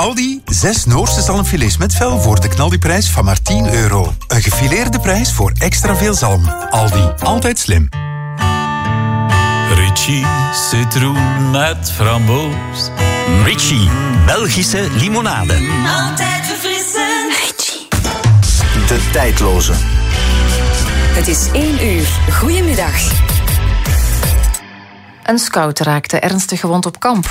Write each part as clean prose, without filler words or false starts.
Aldi, 6 Noorse zalmfilets met vel voor de knaldiprijs van maar €10. Een gefileerde prijs voor extra veel zalm. Aldi, altijd slim. Ritchie citroen met framboos. Ritchie, Belgische limonade. Altijd verfrissend. Ritchie. De tijdloze. Het is 1 uur. Goedemiddag. Een scout raakte ernstig gewond op kamp.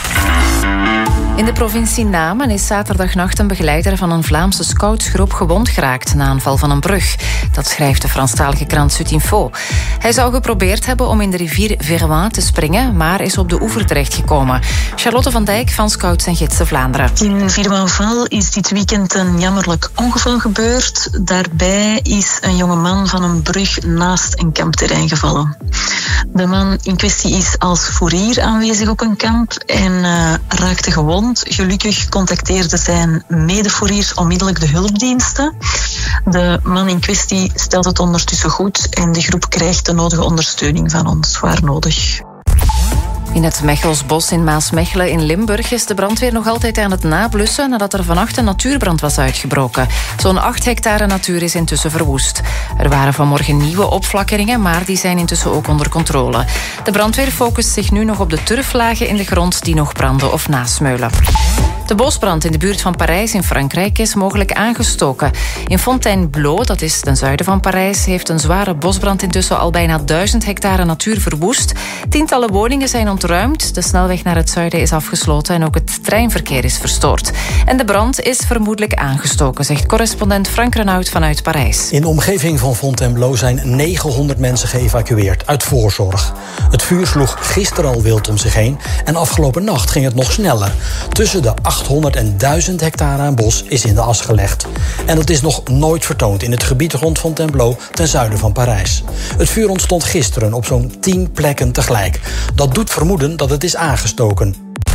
In de provincie Namen is zaterdagnacht een begeleider van een Vlaamse scoutsgroep gewond geraakt na aanval van een brug. Dat schrijft de Franstalige krant Sud-Info. Hij zou geprobeerd hebben om in de rivier Veroin te springen, maar is op de oever terechtgekomen. Charlotte van Dijk van Scouts en Gidsen Vlaanderen. In Vierwoudval is dit weekend een jammerlijk ongeval gebeurd. Daarbij is een jongeman van een brug naast een kampterrein gevallen. De man in kwestie is als fourier aanwezig op een kamp en raakte gewond. Gelukkig contacteerden zijn medefouriers onmiddellijk de hulpdiensten. De man in kwestie stelt het ondertussen goed en de groep krijgt de nodige ondersteuning van ons, waar nodig. In het Mechelsbos in Maasmechelen in Limburg is de brandweer nog altijd aan het nablussen nadat er vannacht een natuurbrand was uitgebroken. Zo'n 8 hectare natuur is intussen verwoest. Er waren vanmorgen nieuwe opflakkeringen, maar die zijn intussen ook onder controle. De brandweer focust zich nu nog op de turflagen in de grond die nog branden of nasmeulen. De bosbrand in de buurt van Parijs in Frankrijk is mogelijk aangestoken. In Fontainebleau, dat is ten zuiden van Parijs, heeft een zware bosbrand intussen al bijna 1000 hectare natuur verwoest. Tientallen woningen zijn ontruimd, de snelweg naar het zuiden is afgesloten en ook het treinverkeer is verstoord. En de brand is vermoedelijk aangestoken, zegt correspondent Frank Renaud vanuit Parijs. In de omgeving van Fontainebleau zijn 900 mensen geëvacueerd uit voorzorg. Het vuur sloeg gisteren al wild om zich heen en afgelopen nacht ging het nog sneller. Tussen de 800 en 1000 hectare aan bos is in de as gelegd. En dat is nog nooit vertoond in het gebied rond Fontainebleau ten zuiden van Parijs. Het vuur ontstond gisteren op zo'n 10 plekken tegelijk. Dat doet vermoeden dat het is aangestoken.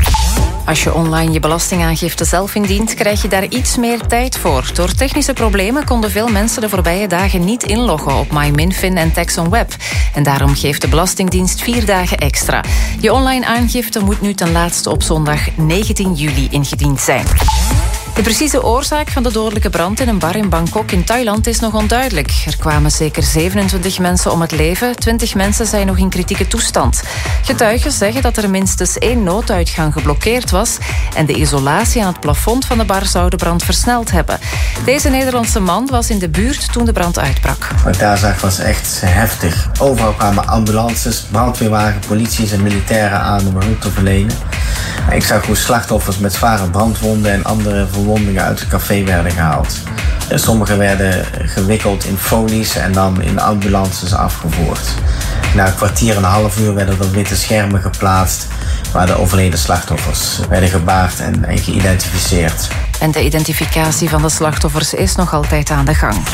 Als je online je belastingaangifte zelf indient, krijg je daar iets meer tijd voor. Door technische problemen konden veel mensen de voorbije dagen niet inloggen op MyMinFin en TaxOnWeb. En daarom geeft de Belastingdienst 4 dagen extra. Je online aangifte moet nu ten laatste op zondag 19 juli ingediend zijn. De precieze oorzaak van de dodelijke brand in een bar in Bangkok in Thailand is nog onduidelijk. Er kwamen zeker 27 mensen om het leven, 20 mensen zijn nog in kritieke toestand. Getuigen zeggen dat er minstens 1 nooduitgang geblokkeerd was en de isolatie aan het plafond van de bar zou de brand versneld hebben. Deze Nederlandse man was in de buurt toen de brand uitbrak. Wat ik daar zag was echt heftig. Overal kwamen ambulances, brandweerwagen, polities en militairen aan om hulp te verlenen. Ik zag hoe slachtoffers met zware brandwonden en andere verwondingen uit het café werden gehaald. Sommigen werden gewikkeld in folies en dan in ambulances afgevoerd. Na een kwartier en een half uur werden er witte schermen geplaatst waar de overleden slachtoffers werden gebaard en geïdentificeerd. En de identificatie van de slachtoffers is nog altijd aan de gang.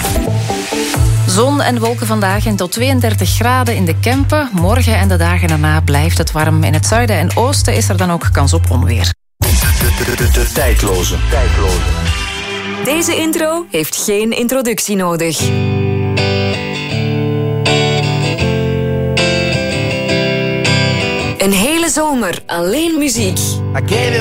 Zon en wolken vandaag en tot 32 graden in de Kempen. Morgen en de dagen daarna blijft het warm. In het zuiden en oosten is er dan ook kans op onweer. De tijdloze. Deze intro heeft geen introductie nodig. Een hele zomer alleen muziek.